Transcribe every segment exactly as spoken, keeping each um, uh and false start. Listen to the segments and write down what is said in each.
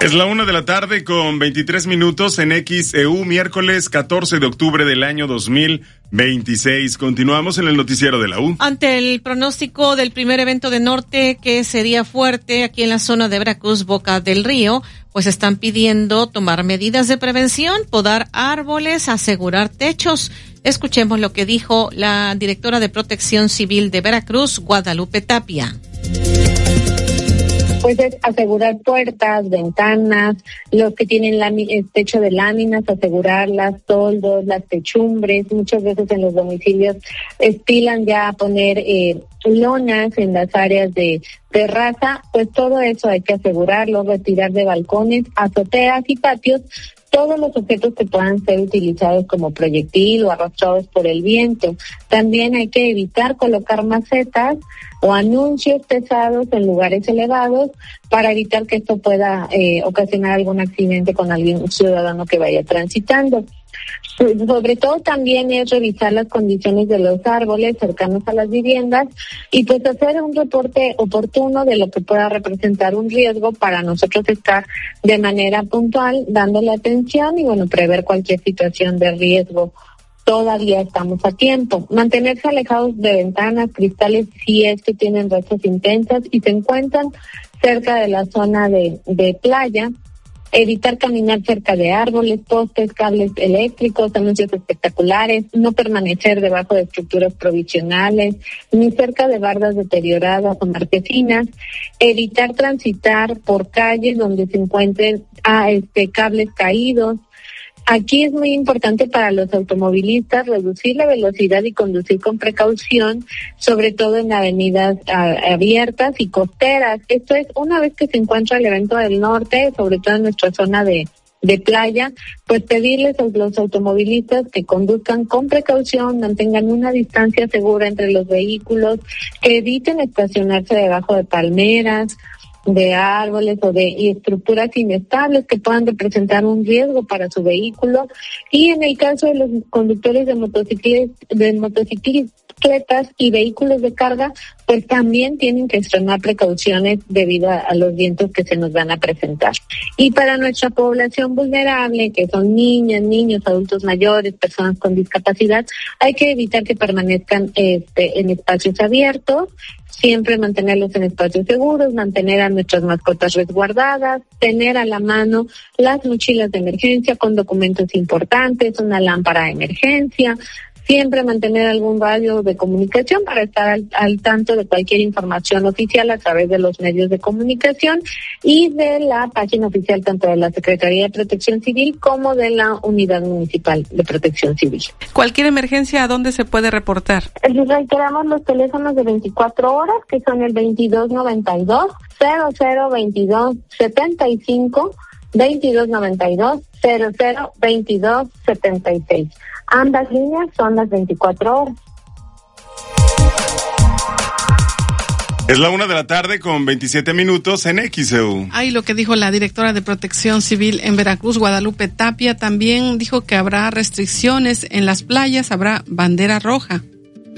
Es la una de la tarde con veintitrés minutos en X E U, miércoles catorce de octubre del año dos mil veintiséis. Continuamos en el noticiero de la U. Ante el pronóstico del primer evento de norte que sería fuerte aquí en la zona de Veracruz, Boca del Río, pues están pidiendo tomar medidas de prevención, podar árboles, asegurar techos. Escuchemos lo que dijo la directora de Protección Civil de Veracruz, Guadalupe Tapia. Pues es asegurar puertas, ventanas, los que tienen lámi- techo de láminas, asegurarlas, toldos, las techumbres. Muchas veces en los domicilios estilan ya a poner eh, lonas en las áreas de terraza, pues todo eso hay que asegurarlo, retirar de balcones, azoteas y patios todos los objetos que puedan ser utilizados como proyectil o arrastrados por el viento. También hay que evitar colocar macetas o anuncios pesados en lugares elevados para evitar que esto pueda eh, ocasionar algún accidente con algún ciudadano que vaya transitando. Sobre todo también es revisar las condiciones de los árboles cercanos a las viviendas y pues hacer un reporte oportuno de lo que pueda representar un riesgo para nosotros estar de manera puntual dándole atención y bueno, prever cualquier situación de riesgo. Todavía estamos a tiempo. Mantenerse alejados de ventanas, cristales, si es que tienen rachas intensas y se encuentran cerca de la zona de, de playa. Evitar caminar cerca de árboles, postes, cables eléctricos, anuncios espectaculares, no permanecer debajo de estructuras provisionales, ni cerca de bardas deterioradas o marquesinas, evitar transitar por calles donde se encuentren ah, este, cables caídos. Aquí es muy importante para los automovilistas reducir la velocidad y conducir con precaución, sobre todo en avenidas a, abiertas y costeras. Esto es una vez que se encuentra el evento del norte, sobre todo en nuestra zona de, de playa, pues pedirles a los automovilistas que conduzcan con precaución, mantengan una distancia segura entre los vehículos, que eviten estacionarse debajo de palmeras, de árboles o de y estructuras inestables que puedan representar un riesgo para su vehículo. Y en el caso de los conductores de motocicletas, de motocicletas y vehículos de carga, pues también tienen que extremar precauciones debido a, a los vientos que se nos van a presentar. Y para nuestra población vulnerable, que son niñas, niños, adultos mayores, personas con discapacidad, hay que evitar que permanezcan este, en espacios abiertos, siempre mantenerlos en espacios seguros, mantener a nuestras mascotas resguardadas, tener a la mano las mochilas de emergencia con documentos importantes, una lámpara de emergencia, siempre mantener algún radio de comunicación para estar al, al tanto de cualquier información oficial a través de los medios de comunicación y de la página oficial tanto de la Secretaría de Protección Civil como de la Unidad Municipal de Protección Civil. ¿Cualquier emergencia a dónde se puede reportar? Les reiteramos los teléfonos de veinticuatro horas, que son el veintidós noventa y dos, cero cero veintidós setenta y cinco, veintidós noventa y dos, cero cero veintidós setenta y seis. Ambas líneas son las veinticuatro horas. Es la una de la tarde con veintisiete minutos en X E U. Ahí lo que dijo la directora de Protección Civil en Veracruz, Guadalupe Tapia, también dijo que habrá restricciones en las playas, habrá bandera roja.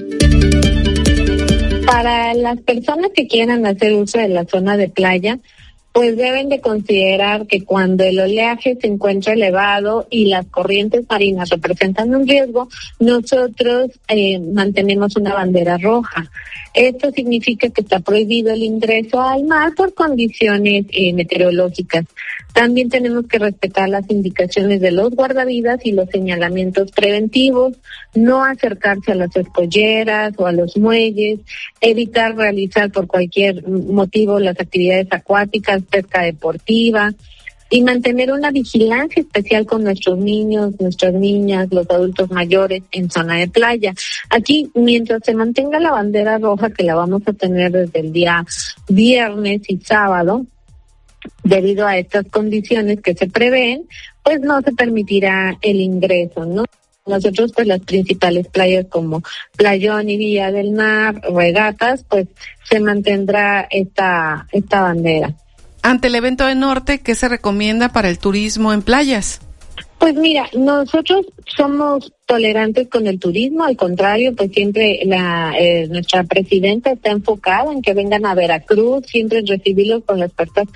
Para las personas que quieran hacer uso de la zona de playa, pues deben de considerar que cuando el oleaje se encuentra elevado y las corrientes marinas representan un riesgo, nosotros eh, mantenemos una bandera roja. Esto significa que está prohibido el ingreso al mar por condiciones eh, meteorológicas. También tenemos que respetar las indicaciones de los guardavidas y los señalamientos preventivos, no acercarse a las escolleras o a los muelles, evitar realizar por cualquier motivo las actividades acuáticas, pesca deportiva, y mantener una vigilancia especial con nuestros niños, nuestras niñas, los adultos mayores en zona de playa. Aquí, mientras se mantenga la bandera roja, que la vamos a tener desde el día viernes y sábado, debido a estas condiciones que se prevén, pues no se permitirá el ingreso, ¿no? Nosotros, pues las principales playas como Playón y Villa del Mar, Regatas, pues se mantendrá esta, esta bandera. Ante el evento de norte, ¿qué se recomienda para el turismo en playas? Pues mira, nosotros somos tolerantes con el turismo, al contrario, pues siempre la eh, nuestra presidenta está enfocada en que vengan a Veracruz, siempre en recibirlos con las puertas